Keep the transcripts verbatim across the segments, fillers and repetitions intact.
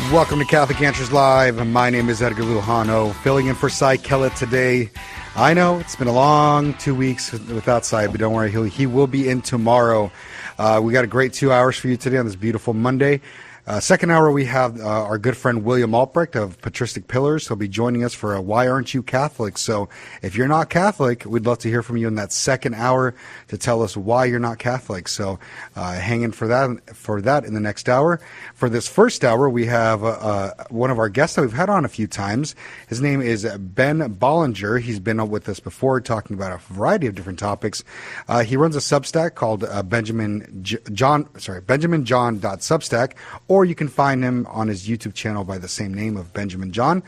Welcome to Catholic Answers Live. My name is Edgar Lujano, filling in for Cy Kellett today. I know it's been a long two weeks without Cy, but don't worry, he'll, he will be in tomorrow. Uh, we got a great two hours for you today on this beautiful Monday. Uh, second hour, we have uh, our good friend William Albrecht of Patristic Pillars. He'll be joining us for a Why Aren't You Catholic? So if you're not Catholic, we'd love to hear from you in that second hour to tell us why you're not Catholic. So uh, hang in for that for that in the next hour. For this first hour, we have uh, one of our guests that we've had on a few times. His name is Ben Bollinger. He's been with us before talking about a variety of different topics. Uh, he runs a Substack called uh, Benjamin J- John, sorry, Benjamin John dot Substack, or you can find him on his YouTube channel by the same name of Benjamin John.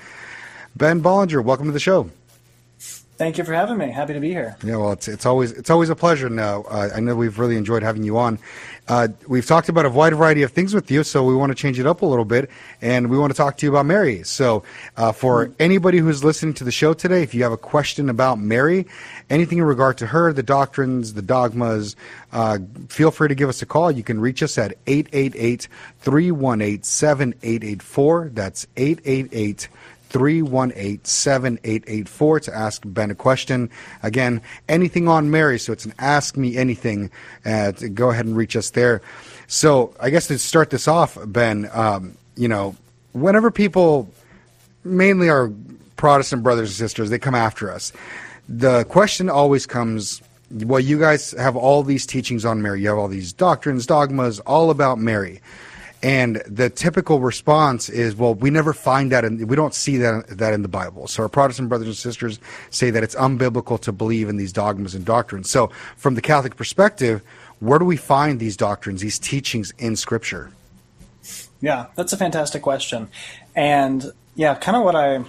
Ben Bollinger, welcome to the show. Thank you for having me. Happy to be here. Yeah, well, it's it's always it's always a pleasure. Now, uh, I know we've really enjoyed having you on. Uh, we've talked about a wide variety of things with you, so we want to change it up a little bit, and we want to talk to you about Mary. So, uh, for mm-hmm. anybody who's listening to the show today, if you have a question about Mary, anything in regard to her, the doctrines, the dogmas, uh, feel free to give us a call. You can reach us at eight eight eight, three one eight, seven eight eight four. That's eight eight eight, three one eight, seven eight eight four to ask Ben a question. Again, anything on Mary, so it's an Ask Me Anything. Uh, to go ahead and reach us there. So I guess to start this off, Ben, um, you know, whenever people, mainly our Protestant brothers and sisters, they come after us, the question always comes, well, you guys have all these teachings on Mary. You have all these doctrines, dogmas, all about Mary. And the typical response is, well, we never find that, and we don't see that that in the Bible. So our Protestant brothers and sisters say that it's unbiblical to believe in these dogmas and doctrines. So from the Catholic perspective, where do we find these doctrines, these teachings in Scripture? Yeah, that's a fantastic question. And yeah, kind of what I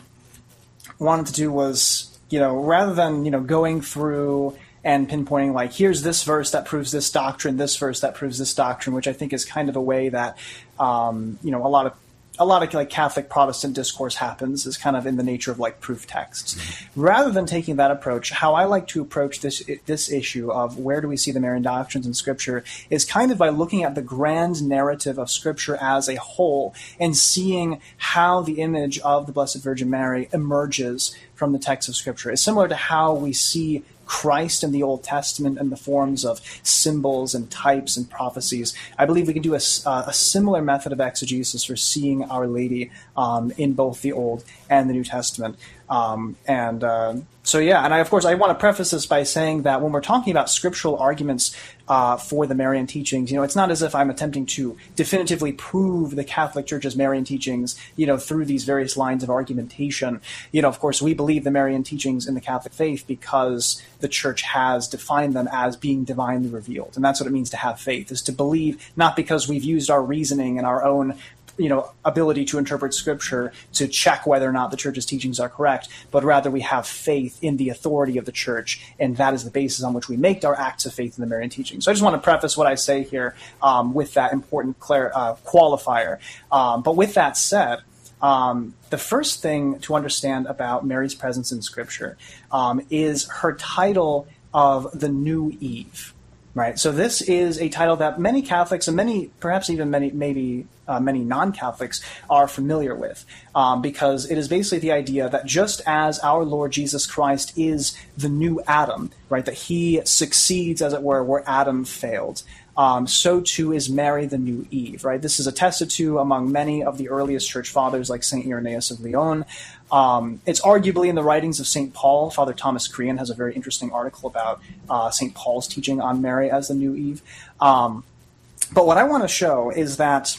wanted to do was, you know, rather than, you know, going through and pinpointing like, here's this verse that proves this doctrine, this verse that proves this doctrine, which I think is kind of a way that, um, you know, a lot of a lot of like Catholic Protestant discourse happens, is kind of in the nature of like proof texts. Mm-hmm. Rather than taking that approach, how I like to approach this this issue of where do we see the Marian doctrines in Scripture is kind of by looking at the grand narrative of Scripture as a whole and seeing how the image of the Blessed Virgin Mary emerges from the text of Scripture. It's similar to how we see Christ in the Old Testament and the forms of symbols and types and prophecies. I believe we can do a, uh, a similar method of exegesis for seeing Our Lady um, in both the Old and the New Testament. Um, and uh, so, yeah, and I, of course, I want to preface this by saying that when we're talking about scriptural arguments uh, for the Marian teachings, you know, it's not as if I'm attempting to definitively prove the Catholic Church's Marian teachings, you know, through these various lines of argumentation. You know, of course, we believe the Marian teachings in the Catholic faith because the Church has defined them as being divinely revealed. And that's what it means to have faith, is to believe, not because we've used our reasoning and our own you know, ability to interpret Scripture to check whether or not the Church's teachings are correct, but rather we have faith in the authority of the Church, and that is the basis on which we make our acts of faith in the Marian teachings. So I just want to preface what I say here um, with that important clar- uh, qualifier. Um, but with that said, um, the first thing to understand about Mary's presence in Scripture um, is her title of the New Eve. Right. So this is a title that many Catholics and many, perhaps even many, maybe uh, many non-Catholics are familiar with, um, because it is basically the idea that just as our Lord Jesus Christ is the new Adam, right, that he succeeds, as it were, where Adam failed, um, so too is Mary the new Eve, right? This is attested to among many of the earliest church fathers like Saint Irenaeus of Lyon. Um, it's arguably in the writings of Saint Paul. Father Thomas Crean has a very interesting article about uh, Saint Paul's teaching on Mary as the new Eve. Um, but what I want to show is that,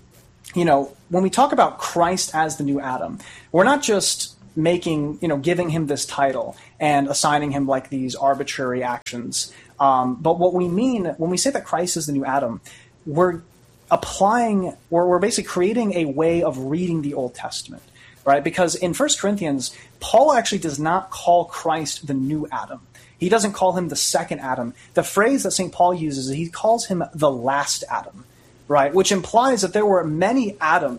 you know, when we talk about Christ as the new Adam, we're not just making, you know, giving him this title and assigning him like these arbitrary actions. Um, but what we mean when we say that Christ is the new Adam, we're applying, or we're basically creating a way of reading the Old Testament. Right? Because in First Corinthians, Paul actually does not call Christ the new Adam. He doesn't call him the second Adam. The phrase that Saint Paul uses, he calls him the last Adam, right? Which implies that there were many Adams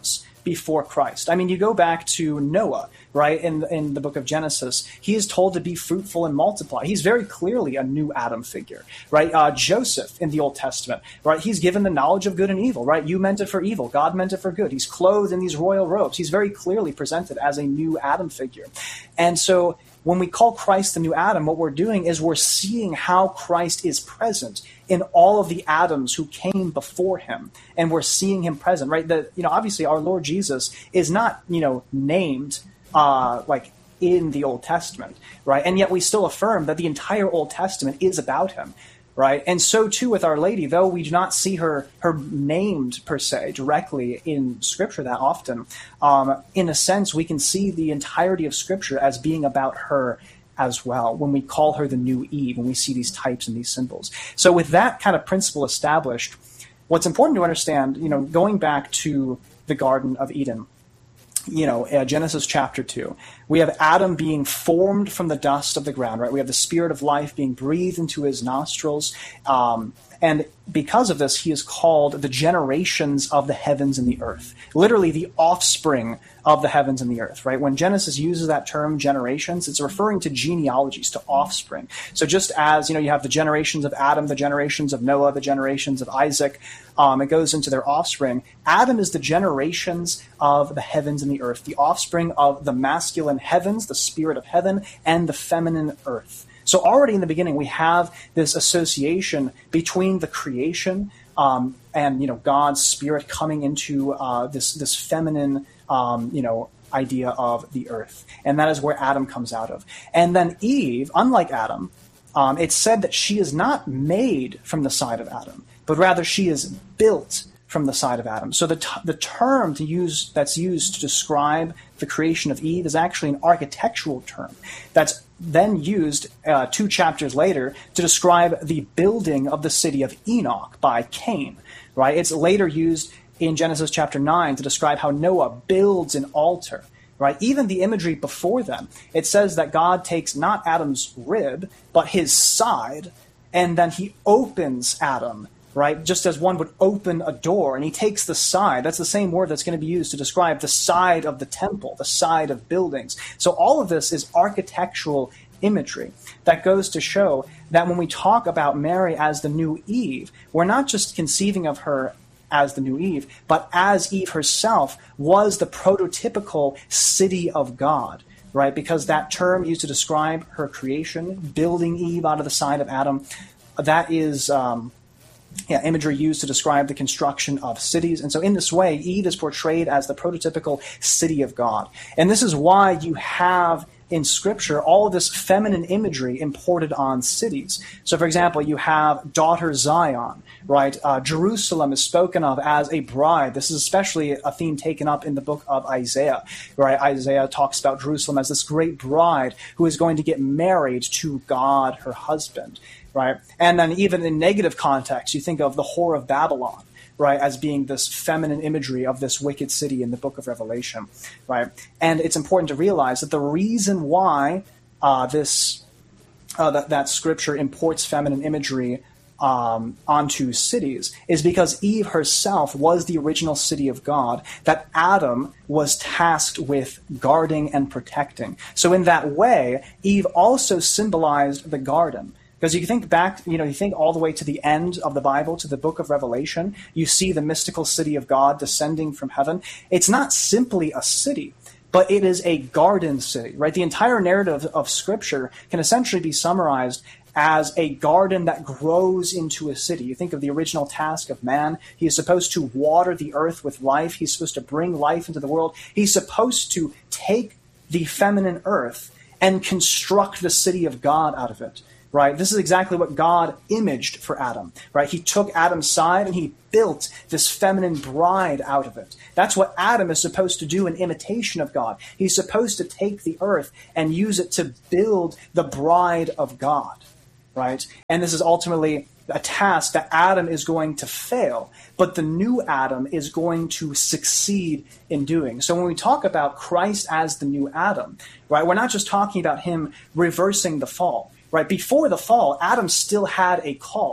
before Christ. I mean, you go back to Noah, right, in, in the book of Genesis. He is told to be fruitful and multiply. He's very clearly a new Adam figure, right? Uh, Joseph in the Old Testament, right? He's given the knowledge of good and evil, right? You meant it for evil. God meant it for good. He's clothed in these royal robes. He's very clearly presented as a new Adam figure. And so when we call Christ the new Adam, what we're doing is we're seeing how Christ is present in all of the Adams who came before him, and we're seeing him present, right? The, you know, obviously our Lord Jesus is not, you know, named uh, like in the Old Testament, right? And yet we still affirm that the entire Old Testament is about him, right? And so too with Our Lady, though we do not see her her named per se directly in Scripture that often, um, in a sense we can see the entirety of Scripture as being about her as well when we call her the new Eve, when we see these types and these symbols. So with that kind of principle established, what's important to understand, you know, going back to the Garden of Eden, you know, uh, Genesis chapter two, we have Adam being formed from the dust of the ground, right? We have the spirit of life being breathed into his nostrils. Um, and because of this, he is called the generations of the heavens and the earth, literally the offspring of the heavens and the earth, right? When Genesis uses that term generations, it's referring to genealogies, to offspring. So just as, you know, you have the generations of Adam, the generations of Noah, the generations of Isaac, um, it goes into their offspring. Adam is the generations of the heavens and the earth, the offspring of the masculine heavens, the spirit of heaven, and the feminine earth. So already in the beginning, we have this association between the creation um, and, you know, God's spirit coming into uh, this this feminine, um, you know, idea of the earth. And that is where Adam comes out of. And then Eve, unlike Adam, um, it's said that she is not made from the side of Adam, but rather she is built from the side of Adam. So the t- the term to use that's used to describe the creation of Eve is actually an architectural term that's then used uh, two chapters later to describe the building of the city of Enoch by Cain, right? It's later used in Genesis chapter nine to describe how Noah builds an altar, right? Even the imagery before them, it says that God takes not Adam's rib, but his side, and then he opens Adam, right? Just as one would open a door, and he takes the side. That's the same word that's going to be used to describe the side of the temple, the side of buildings. So all of this is architectural imagery that goes to show that when we talk about Mary as the new Eve, we're not just conceiving of her as the new Eve, but as Eve herself was the prototypical city of God, right? Because that term used to describe her creation, building Eve out of the side of Adam, that is... Um, Yeah, imagery used to describe the construction of cities. And so in this way, Eve is portrayed as the prototypical city of God. And this is why you have in Scripture all of this feminine imagery imported on cities. So, for example, you have daughter Zion, right? Uh, Jerusalem is spoken of as a bride. This is especially a theme taken up in the book of Isaiah, right? Isaiah talks about Jerusalem as this great bride who is going to get married to God, her husband. Right, and then even in negative context, you think of the whore of Babylon, right, as being this feminine imagery of this wicked city in the book of Revelation, right? And it's important to realize that the reason why uh, this uh, that, that scripture imports feminine imagery um, onto cities is because Eve herself was the original city of God that Adam was tasked with guarding and protecting. So in that way, Eve also symbolized the garden. Because you think back, you know, you think all the way to the end of the Bible, to the book of Revelation, you see the mystical city of God descending from heaven. It's not simply a city, but it is a garden city, right? The entire narrative of Scripture can essentially be summarized as a garden that grows into a city. You think of the original task of man. He is supposed to water the earth with life. He's supposed to bring life into the world. He's supposed to take the feminine earth and construct the city of God out of it. Right? This is exactly what God imaged for Adam, right? He took Adam's side and he built this feminine bride out of it. That's what Adam is supposed to do in imitation of God. He's supposed to take the earth and use it to build the bride of God, right? And this is ultimately a task that Adam is going to fail, but the new Adam is going to succeed in doing. So when we talk about Christ as the new Adam, right, we're not just talking about him reversing the fall. Right, before the fall, Adam still had a call,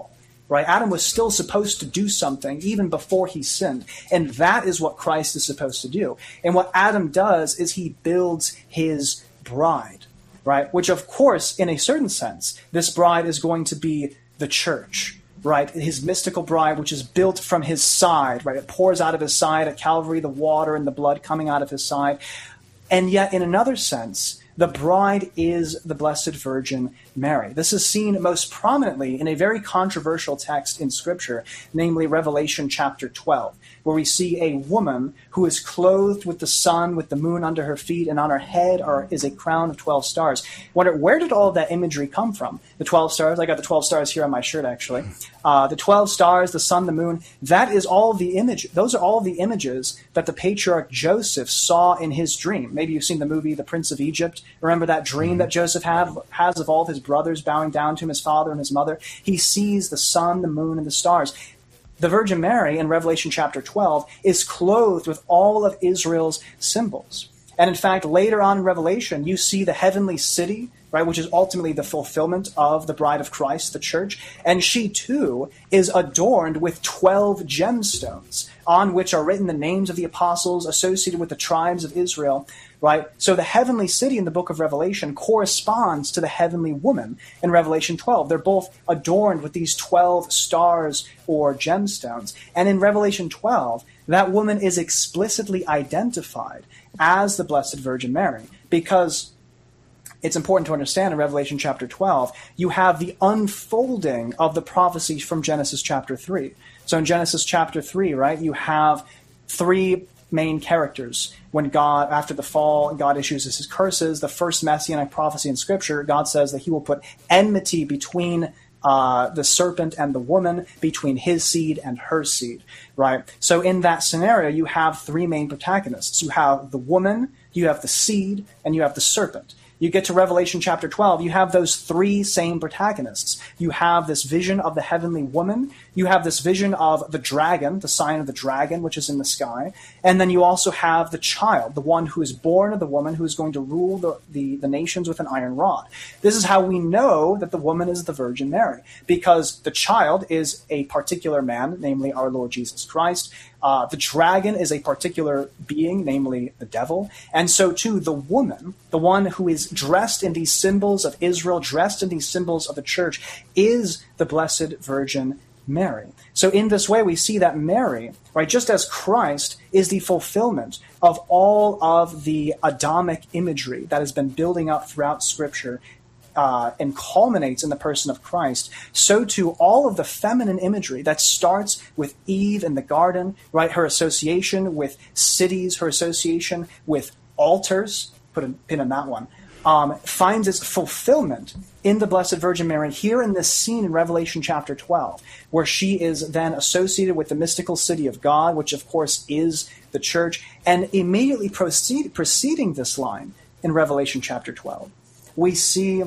right? Adam was still supposed to do something even before he sinned. And that is what Christ is supposed to do. And what Adam does is he builds his bride, right? Which, of course, in a certain sense, this bride is going to be the church, right? His mystical bride, which is built from his side, right? It pours out of his side at Calvary, the water and the blood coming out of his side. And yet, in another sense, the bride is the Blessed Virgin Mary. This is seen most prominently in a very controversial text in Scripture, namely Revelation chapter twelve, where we see a woman who is clothed with the sun, with the moon under her feet, and on her head are, is a crown of twelve stars. Wonder, where did all of that imagery come from? The twelve stars, I got the twelve stars here on my shirt, actually. Uh, the twelve stars, the sun, the moon, that is all of the image. Those are all of the images that the patriarch Joseph saw in his dream. Maybe you've seen the movie The Prince of Egypt. Remember that dream that Joseph had, has of all of his brothers bowing down to him, his father and his mother? He sees the sun, the moon, and the stars. The Virgin Mary in Revelation chapter twelve is clothed with all of Israel's symbols. And in fact, later on in Revelation, you see the heavenly city, right, which is ultimately the fulfillment of the bride of Christ, the church. And she, too, is adorned with twelve gemstones on which are written the names of the apostles associated with the tribes of Israel, right? So the heavenly city in the book of Revelation corresponds to the heavenly woman in Revelation twelve. They're both adorned with these twelve stars or gemstones. And in Revelation twelve, that woman is explicitly identified as the Blessed Virgin Mary, because it's important to understand in Revelation chapter twelve, you have the unfolding of the prophecies from Genesis chapter three. So in Genesis chapter three, right, you have three main characters. When God, after the fall, God issues his curses, the first messianic prophecy in Scripture, God says that he will put enmity between uh, the serpent and the woman, between his seed and her seed, right? So in that scenario, you have three main protagonists. You have the woman, you have the seed, and you have the serpent. You get to Revelation chapter twelve, you have those three same protagonists. You have this vision of the heavenly woman. You have this vision of the dragon, the sign of the dragon, which is in the sky. And then you also have the child, the one who is born of the woman who is going to rule the, the, the nations with an iron rod. This is how we know that the woman is the Virgin Mary, because the child is a particular man, namely our Lord Jesus Christ. Uh, the dragon is a particular being, namely the devil. And so, too, the woman, the one who is dressed in these symbols of Israel, dressed in these symbols of the church, is the Blessed Virgin Mary. So in this way, we see that Mary, right, just as Christ is the fulfillment of all of the Adamic imagery that has been building up throughout Scripture, Uh, and culminates in the person of Christ, so too all of the feminine imagery that starts with Eve in the garden, right? Her association with cities, her association with altars, put a pin in that one, um, finds its fulfillment in the Blessed Virgin Mary here in this scene in Revelation chapter twelve, where she is then associated with the mystical city of God, which of course is the church, and immediately proceed, preceding this line in Revelation chapter twelve, we see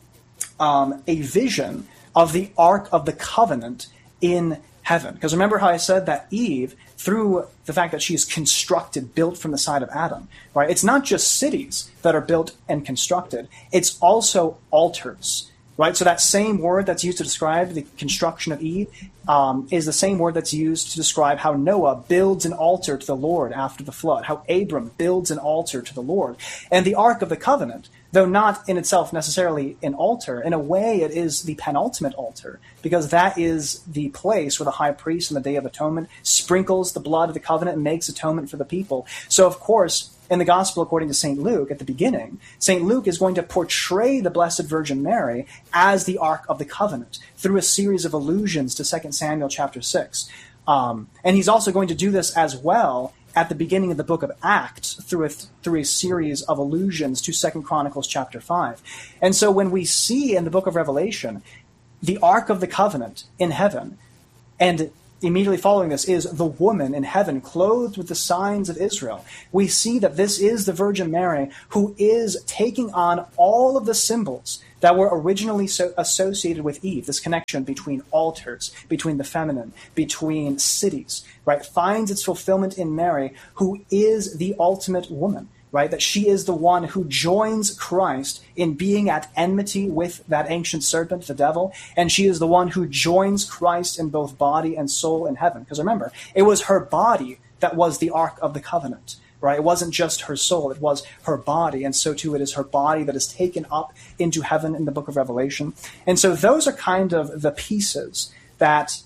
Um, a vision of the Ark of the Covenant in heaven. Because remember how I said that Eve, through the fact that she is constructed, built from the side of Adam, right? It's not just cities that are built and constructed. It's also altars, right? So that same word that's used to describe the construction of Eve um, is the same word that's used to describe how Noah builds an altar to the Lord after the flood, how Abram builds an altar to the Lord. And the Ark of the Covenant, though not in itself necessarily an altar, in a way it is the penultimate altar, because that is the place where the high priest on the Day of Atonement sprinkles the blood of the covenant and makes atonement for the people. So, of course, in the Gospel according to Saint Luke, at the beginning, Saint Luke is going to portray the Blessed Virgin Mary as the Ark of the Covenant through a series of allusions to Second Samuel chapter six. Um, and he's also going to do this as well at the beginning of the book of Acts through a, through a series of allusions to Second Chronicles chapter five. And so when we see in the book of Revelation the Ark of the Covenant in heaven, and immediately following this is the woman in heaven clothed with the signs of Israel, we see that this is the Virgin Mary who is taking on all of the symbols that were originally so associated with Eve, this connection between altars, between the feminine, between cities, right, finds its fulfillment in Mary, who is the ultimate woman, right? That she is the one who joins Christ in being at enmity with that ancient serpent, the devil, and she is the one who joins Christ in both body and soul in heaven. Because remember, it was her body that was the Ark of the Covenant, right? It wasn't just her soul, it was her body, and so too it is her body that is taken up into heaven in the book of Revelation. And so those are kind of the pieces that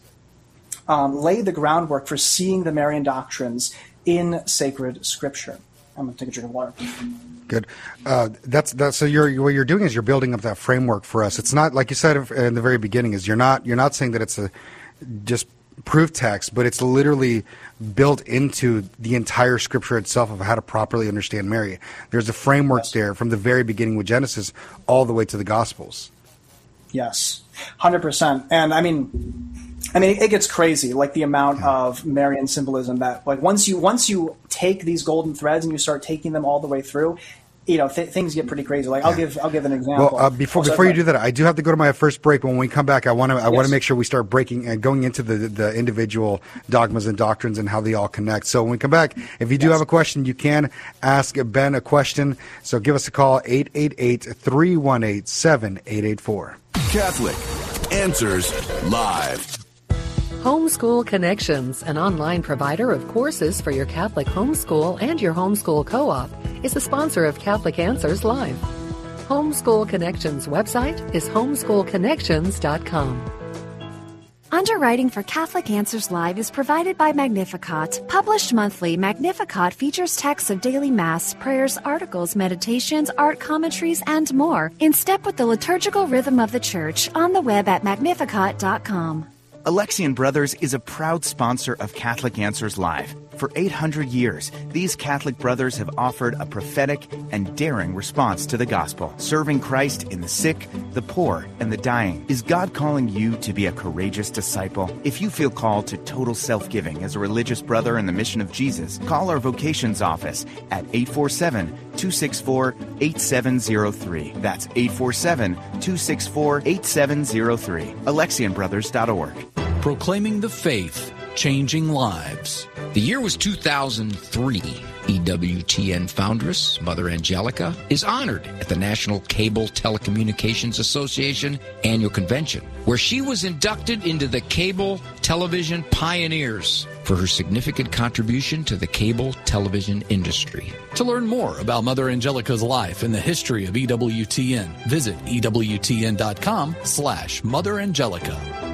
um, lay the groundwork for seeing the Marian doctrines in sacred scripture. I'm going to take a drink of water. Good. Uh, that's that's so you're what you're doing is you're building up that framework for us. It's not like you said in the very beginning. Is you're not you're not saying that it's a just proof text, but it's literally built into the entire scripture itself of how to properly understand Mary. There's a framework yes. there from the very beginning with Genesis all the way to the Gospels. Yes, one hundred percent. And I mean, I mean, it gets crazy, like the amount yeah. of Marian symbolism that, like, once you once you take these golden threads and you start taking them all the way through, you know, th- things get pretty crazy. Like, I'll give I'll give an example. Well, uh, before also, before you do that, I do have to go to my first break. But when we come back, I want to I yes. want to make sure we start breaking and going into the the individual dogmas and doctrines and how they all connect. So when we come back, if you do yes. have a question, you can ask Ben a question. So give us a call, eight eight eight, three one eight, seven eight eight four. Catholic Answers Live. Homeschool Connections, an online provider of courses for your Catholic homeschool and your homeschool co-op, is the sponsor of Catholic Answers Live. Homeschool Connections website is homeschool connections dot com. Underwriting for Catholic Answers Live is provided by Magnificat. Published monthly, Magnificat features texts of daily Mass, prayers, articles, meditations, art commentaries, and more, in step with the liturgical rhythm of the Church, on the web at magnificat dot com. Alexian Brothers is a proud sponsor of Catholic Answers Live. For eight hundred years, these Catholic brothers have offered a prophetic and daring response to the gospel, serving Christ in the sick, the poor, and the dying. Is God calling you to be a courageous disciple? If you feel called to total self-giving as a religious brother in the mission of Jesus, call our vocations office at eight four seven, two six four, eight seven zero three. That's eight four seven, two six four, eight seven zero three. Alexian Brothers dot org. Proclaiming the faith, changing lives. The year was two thousand three. E W T N foundress, Mother Angelica, is honored at the National Cable Telecommunications Association annual convention, where she was inducted into the Cable Television Pioneers for her significant contribution to the cable television industry. To learn more about Mother Angelica's life and the history of E W T N, visit E W T N dot com slash Mother Angelica.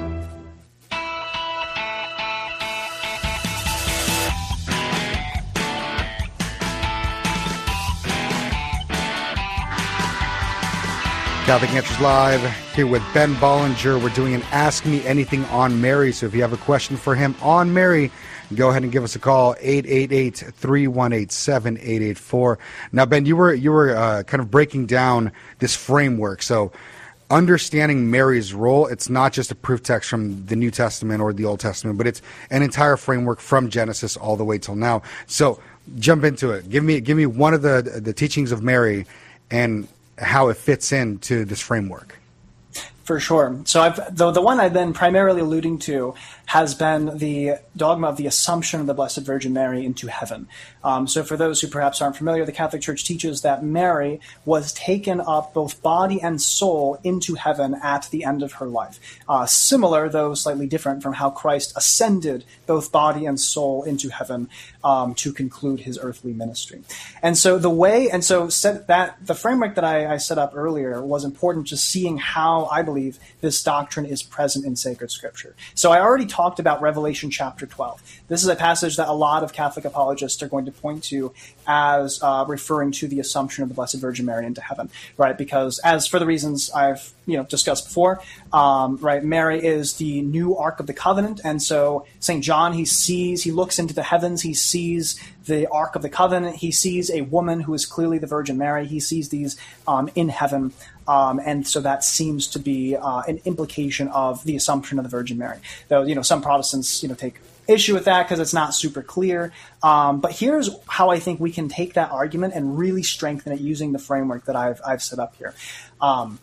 Catholic Answers Live here with Ben Bollinger. We're doing an Ask Me Anything on Mary. So if you have a question for him on Mary, go ahead and give us a call, eight eight eight, three one eight, seven eight eight four. Now, Ben, you were you were uh, kind of breaking down this framework. So understanding Mary's role, it's not just a proof text from the New Testament or the Old Testament, but it's an entire framework from Genesis all the way till now. So jump into it. Give me give me one of the the teachings of Mary and how it fits into this framework. For sure. So I've, the, the one I've been primarily alluding to has been the dogma of the Assumption of the Blessed Virgin Mary into heaven. Um, so for those who perhaps aren't familiar, the Catholic Church teaches that Mary was taken up both body and soul into heaven at the end of her life. Uh, similar, though slightly different, from how Christ ascended both body and soul into heaven um, to conclude his earthly ministry. And so the way, and so set that the framework that I, I set up earlier was important, just seeing how I believe this doctrine is present in sacred scripture. So I already talked about Revelation chapter twelve. This is a passage that a lot of Catholic apologists are going to point to as uh, referring to the Assumption of the Blessed Virgin Mary into heaven, right? Because as for the reasons I've you know discussed before, um, right, Mary is the new Ark of the Covenant, and so Saint John, he sees, he looks into the heavens, he sees the Ark of the Covenant, he sees a woman who is clearly the Virgin Mary, he sees these um, in heaven. Um, and so that seems to be uh, an implication of the Assumption of the Virgin Mary. Though, you know, some Protestants, you know, take issue with that because it's not super clear. Um, but here's how I think we can take that argument and really strengthen it using the framework that I've I've set up here. Um,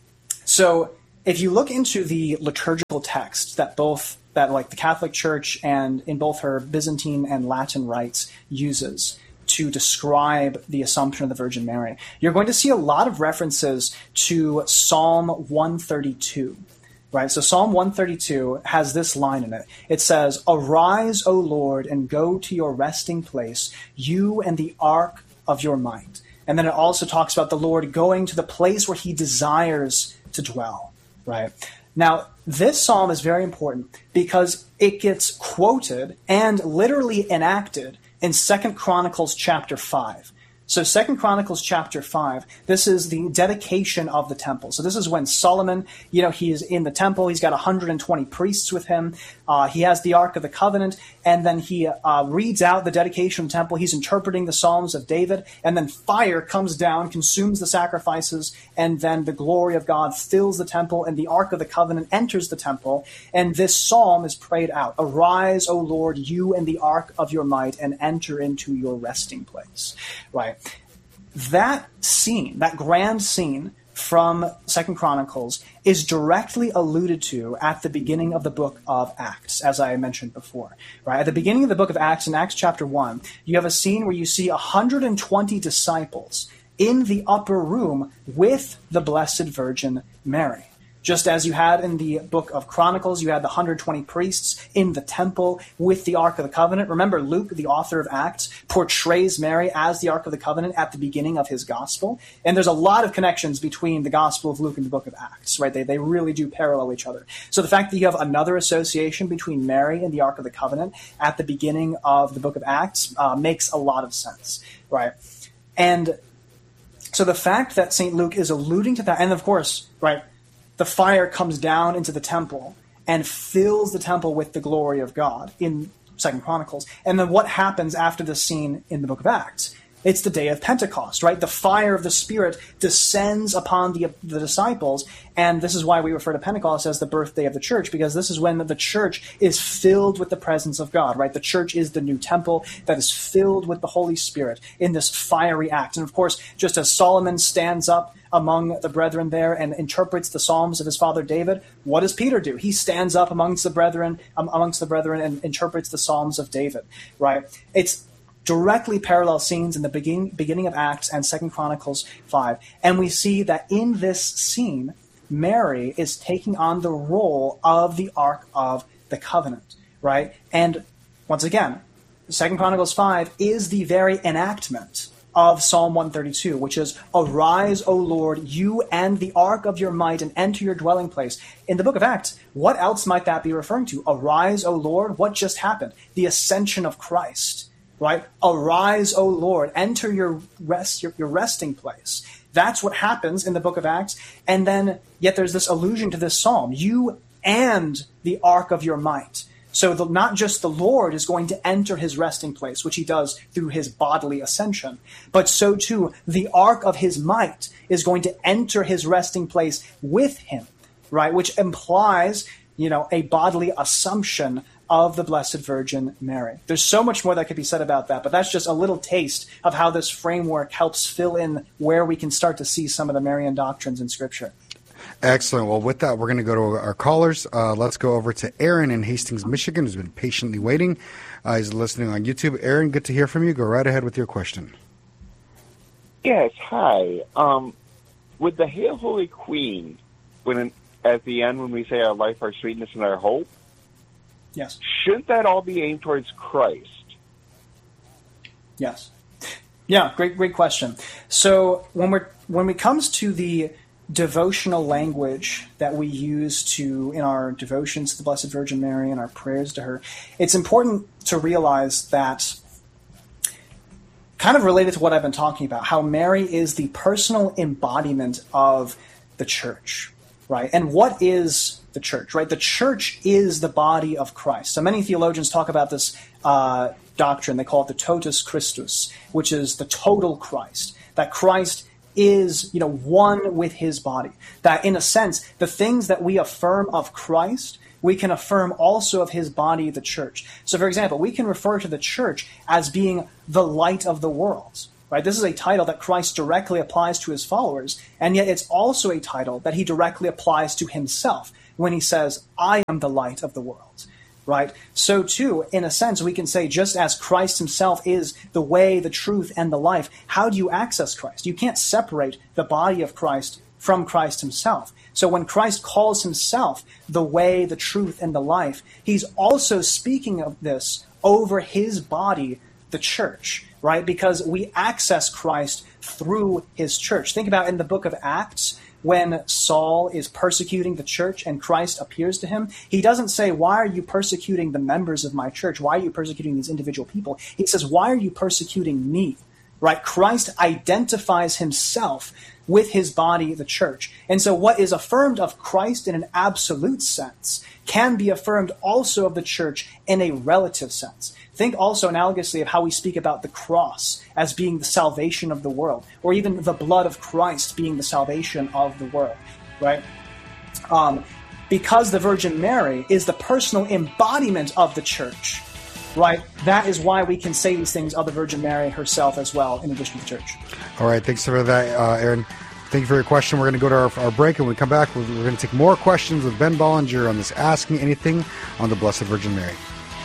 so if you look into the liturgical texts that both that like the Catholic Church and in both her Byzantine and Latin rites uses to describe the Assumption of the Virgin Mary, you're going to see a lot of references to Psalm one thirty-two. Right, so Psalm one thirty-two has this line in it. It says, "Arise, O Lord, and go to your resting place, you and the ark of your might." And then it also talks about the Lord going to the place where he desires to dwell. Right? Now, this psalm is very important because it gets quoted and literally enacted in Second Chronicles chapter five. So Second Chronicles chapter five, this is the dedication of the temple. So this is when Solomon, you know, he is in the temple. He's got one hundred twenty priests with him. Uh, he has the Ark of the Covenant, and then he uh, reads out the dedication of the temple. He's interpreting the Psalms of David, and then fire comes down, consumes the sacrifices, and then the glory of God fills the temple, and the Ark of the Covenant enters the temple, and this psalm is prayed out. "Arise, O Lord, you and the Ark of your might, and enter into your resting place." Right? That scene, that grand scene from Second Chronicles, is directly alluded to at the beginning of the book of Acts, as I mentioned before. Right? At the beginning of the book of Acts, in Acts chapter one, you have a scene where you see one hundred twenty disciples in the upper room with the Blessed Virgin Mary. Just as you had in the book of Chronicles, you had the one hundred twenty priests in the temple with the Ark of the Covenant. Remember, Luke, the author of Acts, portrays Mary as the Ark of the Covenant at the beginning of his gospel. And there's a lot of connections between the Gospel of Luke and the book of Acts, right? They, they really do parallel each other. So the fact that you have another association between Mary and the Ark of the Covenant at the beginning of the book of Acts uh, makes a lot of sense, right? And so the fact that Saint Luke is alluding to that, and of course, right, the fire comes down into the temple and fills the temple with the glory of God in Second Chronicles. And then what happens after this scene in the book of Acts? It's the day of Pentecost, right? The fire of the Spirit descends upon the, the disciples, and this is why we refer to Pentecost as the birthday of the church, because this is when the church is filled with the presence of God, right? The church is the new temple that is filled with the Holy Spirit in this fiery act. And of course, just as Solomon stands up among the brethren there and interprets the Psalms of his father David, what does Peter do? He stands up amongst the brethren, um, amongst the brethren and interprets the Psalms of David, right? It's directly parallel scenes in the begin, beginning of Acts and Second Chronicles five. And we see that in this scene, Mary is taking on the role of the Ark of the Covenant, right? And once again, Second Chronicles five is the very enactment of Psalm one thirty-two, which is, "Arise, O Lord, you and the ark of your might, and enter your dwelling place." In the book of Acts, what else might that be referring to? Arise, O Lord, what just happened? The ascension of Christ, right? Arise, O Lord, enter your rest, your, your resting place. That's what happens in the book of Acts. And then, yet there's this allusion to this psalm, you and the ark of your might. So the, not just the Lord is going to enter his resting place, which he does through his bodily ascension, but so too the ark of his might is going to enter his resting place with him, right? Which implies, you know, a bodily assumption of the Blessed Virgin Mary. There's so much more that could be said about that, but that's just a little taste of how this framework helps fill in where we can start to see some of the Marian doctrines in Scripture. Excellent. Well, with that, we're going to go to our callers. Uh, let's go over to Aaron in Hastings, Michigan, who's been patiently waiting. Uh, he's listening on YouTube. Aaron, good to hear from you. Go right ahead with your question. Yes, hi. Um, with the Hail Holy Queen, when at the end when we say our life, our sweetness, and our hope, yes, shouldn't that all be aimed towards Christ? Yes. Yeah, great, great question. So when we're when it comes to the devotional language that we use to in our devotions to the Blessed Virgin Mary and our prayers to her, it's important to realize that, kind of related to what I've been talking about, how Mary is the personal embodiment of the church, right? And what is the church, right? The church is the body of Christ. So many theologians talk about this uh, doctrine. They call it the totus Christus, which is the total Christ, that Christ is, you know, one with his body. That in a sense, the things that we affirm of Christ, we can affirm also of his body, the church. So for example, we can refer to the church as being the light of the world, right? This is a title that Christ directly applies to his followers, and yet it's also a title that he directly applies to himself when he says, I am the light of the world. right? So too, in a sense, we can say just as Christ himself is the way, the truth, and the life, how do you access Christ? You can't separate the body of Christ from Christ himself. So when Christ calls himself the way, the truth, and the life, he's also speaking of this over his body, the church, right? Because we access Christ through his church. Think about in the book of Acts, when Saul is persecuting the church and Christ appears to him, he doesn't say, why are you persecuting the members of my church? Why are you persecuting these individual people? He says, why are you persecuting me? Right? Christ identifies himself with his body, the church. And so what is affirmed of Christ in an absolute sense can be affirmed also of the church in a relative sense. Think also analogously of how we speak about the cross as being the salvation of the world, or even the blood of Christ being the salvation of the world, right? Um, because the Virgin Mary is the personal embodiment of the church, right? That is why we can say these things of the Virgin Mary herself as well, in addition to the church. All right, thanks for that, uh, Aaron. Thank you for your question. We're going to go to our, our break, and when we come back, we're, we're going to take more questions with Ben Bollinger on this Asking Anything on the Blessed Virgin Mary.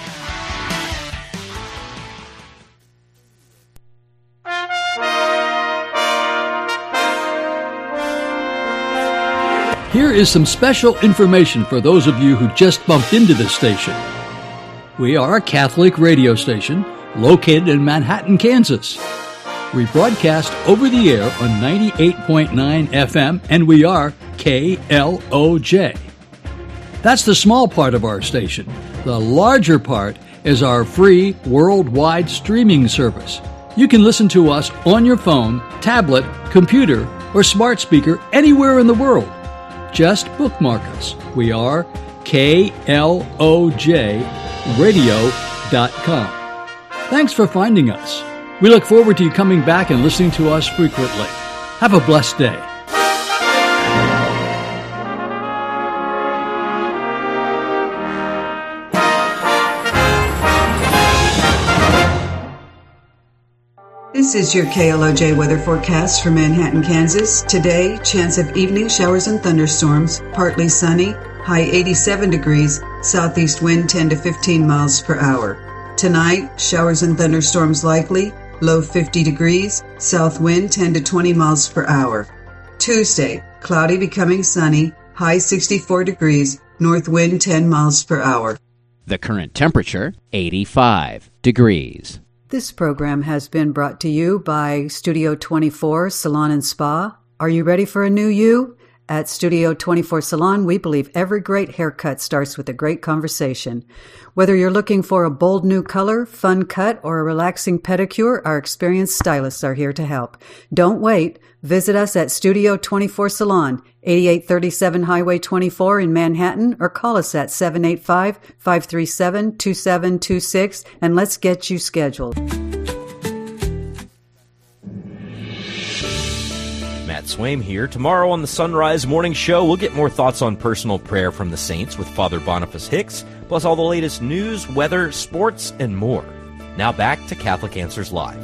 Here is some special information for those of you who just bumped into this station. We are a Catholic radio station located in Manhattan, Kansas. We broadcast over the air on ninety-eight point nine F M, and we are K L O J. That's the small part of our station. The larger part is our free worldwide streaming service. You can listen to us on your phone, tablet, computer, or smart speaker anywhere in the world. Just bookmark us. We are K L O J radio dot com. Thanks for finding us. We look forward to you coming back and listening to us frequently. Have a blessed day. This is your K L O J weather forecast for Manhattan, Kansas. Today, chance of evening showers and thunderstorms, partly sunny, high eighty-seven degrees, southeast wind ten to fifteen miles per hour. Tonight, showers and thunderstorms likely, low fifty degrees, south wind ten to twenty miles per hour. Tuesday, cloudy becoming sunny, high sixty-four degrees, north wind ten miles per hour. The current temperature, eighty-five degrees. This program has been brought to you by Studio twenty-four Salon and Spa. Are you ready for a new you? At Studio twenty-four Salon, we believe every great haircut starts with a great conversation. Whether you're looking for a bold new color, fun cut, or a relaxing pedicure, our experienced stylists are here to help. Don't wait. Visit us at Studio twenty-four Salon, eighty-eight thirty-seven Highway twenty-four in Manhattan, or call us at seven eight five, five three seven, two seven two six, and let's get you scheduled. Matt Swaim here. Tomorrow on the Sunrise Morning Show, we'll get more thoughts on personal prayer from the saints with Father Boniface Hicks, plus all the latest news, weather, sports, and more. Now back to Catholic Answers Live.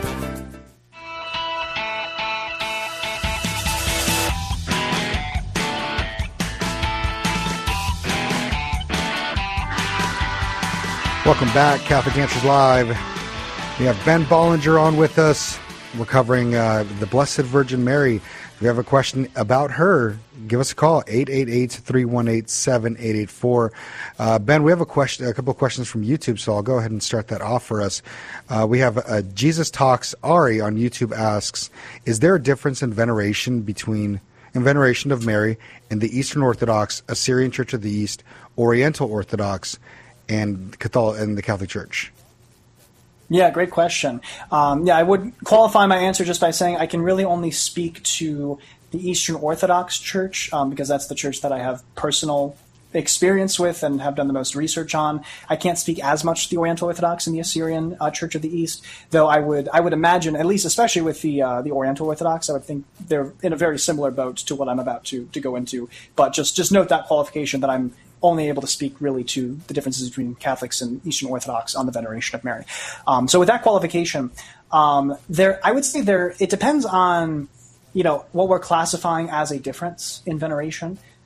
Welcome back, Catholic Answers Live. We have Ben Bollinger on with us. We're covering uh, the Blessed Virgin Mary. If you have a question about her, give us a call, eight eight eight, three one eight, seven eight eight four. Uh, Ben, we have a question, a couple of questions from YouTube, so I'll go ahead and start that off for us. Uh, we have uh, Jesus Talks Ari on YouTube asks, is there a difference in veneration between in veneration of Mary in the Eastern Orthodox, Assyrian Church of the East, Oriental Orthodox, and Catholic and the Catholic Church? Yeah, great question. Um, yeah, I would qualify my answer just by saying I can really only speak to the Eastern Orthodox Church um, because that's the church that I have personal experience with and have done the most research on. I can't speak as much to the Oriental Orthodox and the Assyrian uh, Church of the East, though I would I would imagine, at least especially with the uh, the Oriental Orthodox, I would think they're in a very similar boat to what I'm about to to go into. But just just note that qualification that I'm only able to speak really to the differences between Catholics and Eastern Orthodox on the veneration of Mary. Um, so with that qualification, um, there I would say there it depends on, you know, what we're classifying as a difference in veneration.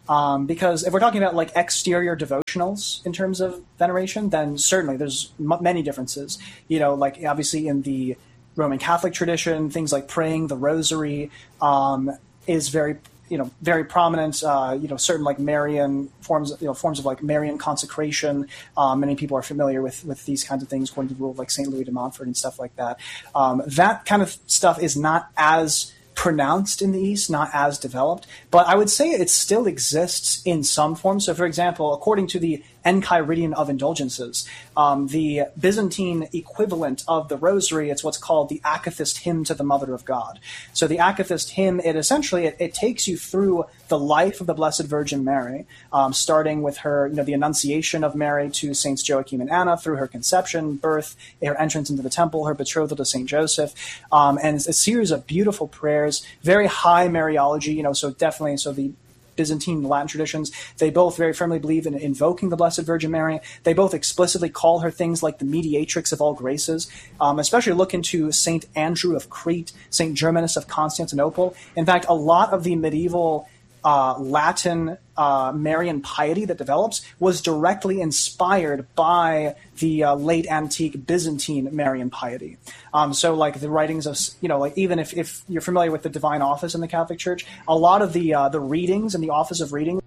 Um, because if we're talking about like exterior devotionals in terms of veneration, then certainly there's m- many differences. You know, like obviously in the Roman Catholic tradition, things like praying the Rosary um, is very, you know, very prominent. Uh, you know, certain like Marian forms, you know, forms of like Marian consecration. Um, many people are familiar with with these kinds of things, according to the rule of like Saint Louis de Montfort and stuff like that. Um, that kind of stuff is not as pronounced in the East, not as developed, but I would say it still exists in some form. So, for example, according to the Enchiridion of Indulgences, um, the Byzantine equivalent of the Rosary, it's what's called the Akathist Hymn to the Mother of God. So the Akathist Hymn, it essentially, it, it takes you through the life of the Blessed Virgin Mary, um, starting with her, you know, the Annunciation of Mary to Saints Joachim and Anna, through her conception, birth, her entrance into the temple, her betrothal to Saint Joseph, um, and it's a series of beautiful prayers, very high Mariology, you know, so definitely, so the Byzantine and Latin traditions, they both very firmly believe in invoking the Blessed Virgin Mary. They both explicitly call her things like the mediatrix of all graces, um, especially look into Saint Andrew of Crete, Saint Germanus of Constantinople. In fact, a lot of the medieval uh, Latin uh, Marian piety that develops was directly inspired by the uh, late antique Byzantine Marian piety. Um, so like the writings of, you know, like even if, if you're familiar with the Divine Office in the Catholic Church, a lot of the uh, the readings and the Office of Readings